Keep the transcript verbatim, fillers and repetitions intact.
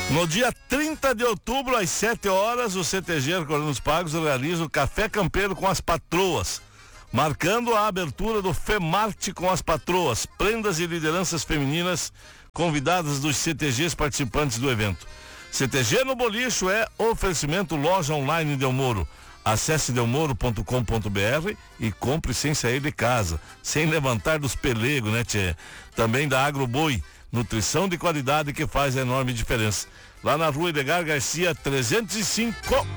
No dia trinta de outubro, às sete horas, o C T G Herculanos Pagos realiza o Café Campeiro com as Patroas, marcando a abertura do FEMARTE com as Patroas, prendas e lideranças femininas convidadas dos C T Gs participantes do evento. C T G no Bolicho é oferecimento loja online Delmoro. Acesse delmoro ponto com ponto br e compre sem sair de casa, sem levantar dos pelegos, né, tchê? Também da Agroboi, nutrição de qualidade que faz a enorme diferença. Lá na rua Edgar Garcia trezentos e cinco.